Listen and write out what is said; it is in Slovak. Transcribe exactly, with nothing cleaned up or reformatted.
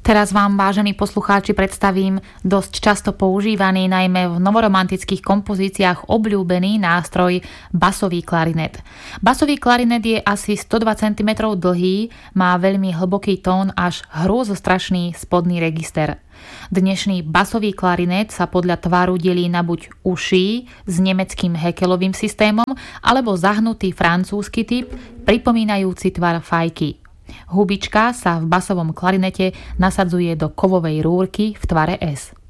Teraz vám, vážení poslucháči, predstavím dosť často používaný, najmä v novoromantických kompozíciách obľúbený nástroj basový klarinet. Basový klarinet je asi stodva centimetrov dlhý, má veľmi hlboký tón až hrôzostrašný spodný register. Dnešný basový klarinet sa podľa tvaru delí na buď uší s nemeckým hekelovým systémom alebo zahnutý francúzsky typ, pripomínajúci tvar fajky. Hubička sa v basovom klarinete nasadzuje do kovovej rúrky v tvare S.